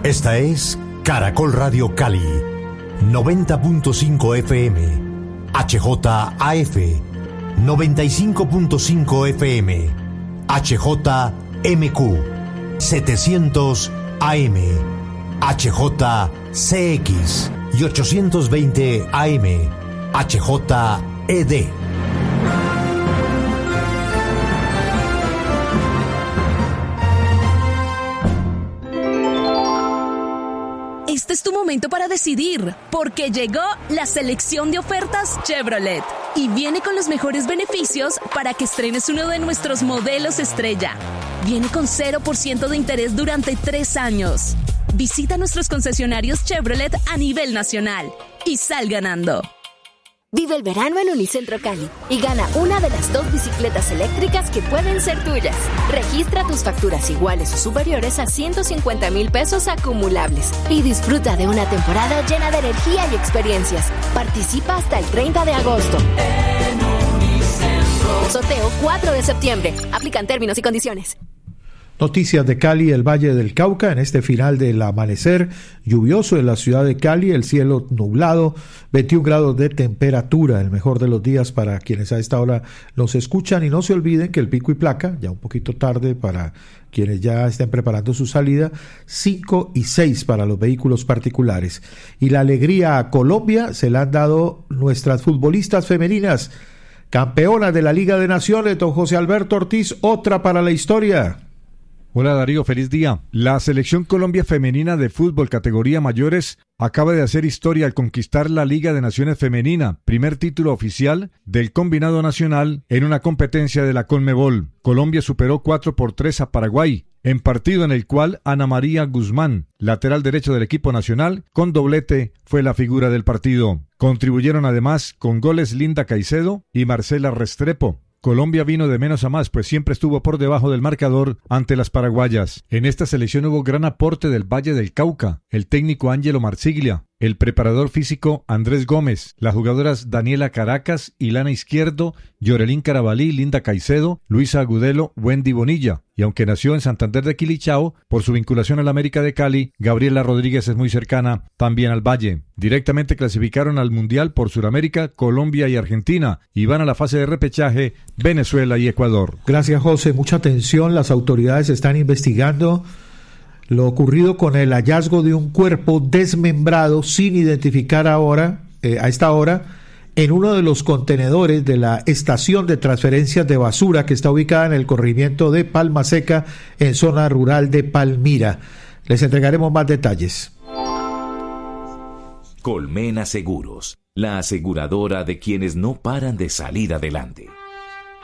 Esta es Caracol Radio Cali, 90.5 FM, HJAF, 95.5 FM, HJMQ, 700 AM, HJCX y 820 AM, HJED. Este es tu momento para decidir, porque llegó la selección de ofertas Chevrolet y viene con los mejores beneficios para que estrenes uno de nuestros modelos estrella. Viene con 0% de interés durante 3 años. Visita nuestros concesionarios Chevrolet a nivel nacional y sal ganando. Vive el verano en Unicentro Cali y gana una de las 2 bicicletas eléctricas que pueden ser tuyas. Registra tus facturas iguales o superiores a 150,000 pesos acumulables y disfruta de una temporada llena de energía y experiencias. Participa hasta el 30 de agosto. Sorteo 4 de septiembre. Aplican términos y condiciones. Noticias de Cali, el Valle del Cauca, en este final del amanecer lluvioso en la ciudad de Cali, el cielo nublado, 21 grados de temperatura, el mejor de los días para quienes a esta hora nos escuchan, y no se olviden que el pico y placa, ya un poquito tarde para quienes ya estén preparando su salida, 5 y 6 para los vehículos particulares. Y la alegría a Colombia se la han dado nuestras futbolistas femeninas, campeonas de la Liga de Naciones, don José Alberto Ortiz, otra para la historia. Hola Darío, feliz día. La Selección Colombia Femenina de Fútbol categoría mayores acaba de hacer historia al conquistar la Liga de Naciones Femenina, primer título oficial del combinado nacional en una competencia de la Conmebol. Colombia superó 4-3 a Paraguay, en partido en el cual Ana María Guzmán, lateral derecho del equipo nacional, con doblete, fue la figura del partido. Contribuyeron además con goles Linda Caicedo y Marcela Restrepo. Colombia vino de menos a más, pues siempre estuvo por debajo del marcador ante las paraguayas. En esta selección hubo gran aporte del Valle del Cauca, el técnico Ángelo Marsiglia, el preparador físico Andrés Gómez, las jugadoras Daniela Caracas, Ilana Izquierdo, Yorelín Carabalí, Linda Caicedo, Luisa Agudelo, Wendy Bonilla. Y aunque nació en Santander de Quilichao, por su vinculación a la América de Cali, Gabriela Rodríguez es muy cercana también al Valle. Directamente clasificaron al Mundial por Sudamérica, Colombia y Argentina, y van a la fase de repechaje Venezuela y Ecuador. Gracias, José. Mucha atención, las autoridades están investigando lo ocurrido con el hallazgo de un cuerpo desmembrado sin identificar ahora, a esta hora, en uno de los contenedores de la estación de transferencias de basura que está ubicada en el corregimiento de Palma Seca, en zona rural de Palmira. Les entregaremos más detalles. Colmena Seguros, la aseguradora de quienes no paran de salir adelante.